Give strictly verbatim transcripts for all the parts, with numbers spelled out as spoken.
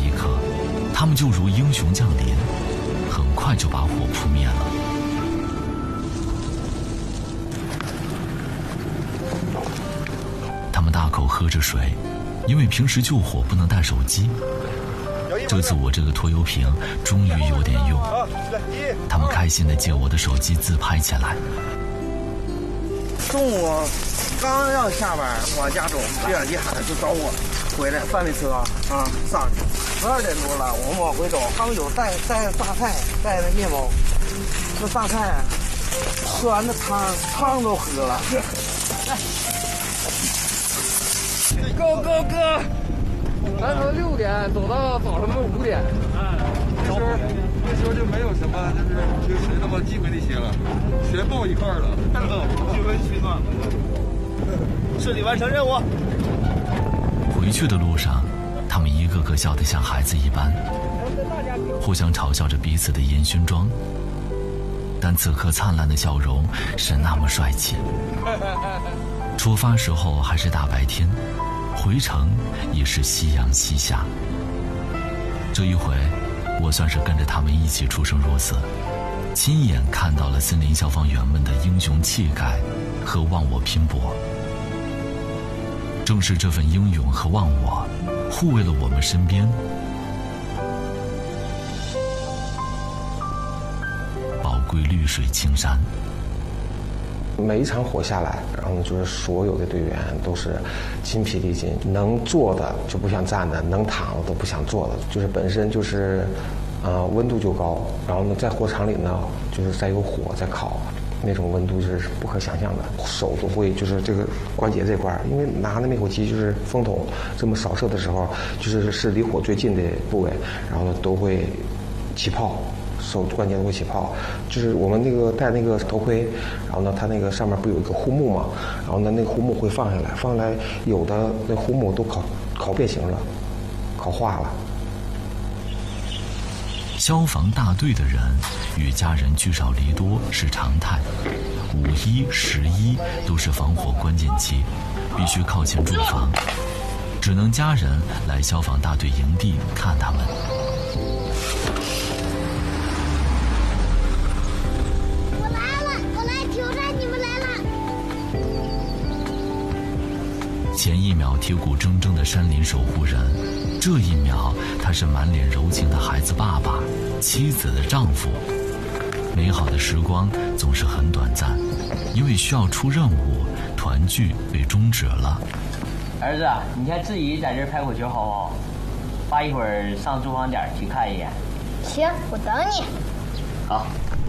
一刻，他们就如英雄降临，很快就把火扑灭了。他们大口喝着水，因为平时救火不能带手机。这次我这个拖油瓶终于有点用，他们开心地借我的手机自拍起来。 中午刚要下班往家走，对讲机喊就找我回来，三轮车啊上去，十二点多了，我们往回走，他们有带带榨菜，带那面包，这榨菜吃完的汤汤都喝了。Go go go！ 咱从六点走到早上的五点， 哎，那时候那时候就没有什么就是就谁那么忌讳那些了，全抱一块儿了，聚温取暖了， 顺利完成任务。 回去的路上，他们一个个笑得像孩子一般，互相嘲笑着彼此的烟熏妆，但此刻灿烂的笑容是那么帅气。出发时候还是大白天，回程已是夕阳西下。这一回我算是跟着他们一起出生入死，亲眼看到了森林消防员们的英雄气概和忘我拼搏。正是这份英勇和忘我，护卫了我们身边宝贵绿水青山。 每一场火下来，然后呢，就是所有的队员都是筋疲力尽，能坐的就不想站的，能躺的都不想坐的，就是本身就是，呃，温度就高，然后呢，在火场里呢，就是再有火在烤，那种温度是不可想象的，手都会就是这个关节这块，因为拿那灭火器就是风筒这么扫射的时候，就是是离火最近的部位，然后呢都会起泡。手关节都会起泡，就是我们那个戴那个头盔，然后呢，它那个上面不有一个护目嘛，然后呢，那个护目会放下来，放下来有的那护目都烤烤变形了，烤化了。 消防大队的人与家人聚少离多是常态，五一、十一都是防火关键期，必须靠前驻防，只能家人来消防大队营地看他们。前一秒铁骨铮铮的山林守护人，这一秒他是满脸柔情的孩子爸爸，妻子的丈夫。美好的时光总是很短暂，因为需要出任务，团聚被终止了。 儿子，你先自己在这儿拍会球好不好？爸一会儿上驻防点去看一眼。 行，我等你。 好。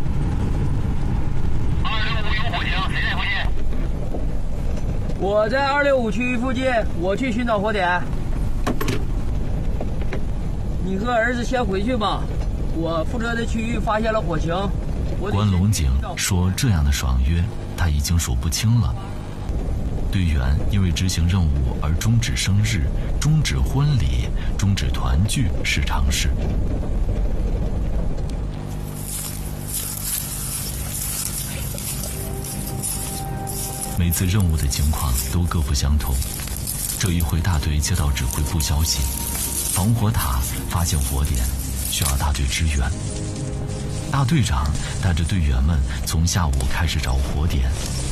二六五有火警，谁在附近？ 我在二六五区域附近，我去寻找火点。你和儿子先回去吧，我负责的区域发现了火情。 关龙井说：“这样的爽约，他已经数不清了。队员因为执行任务而终止生日、终止婚礼、终止团聚是常事。”每次任务的情况都各不相同。这一回大队接到指挥部消息，防火塔发现火点，需要大队支援。大队长带着队员们从下午开始找火点，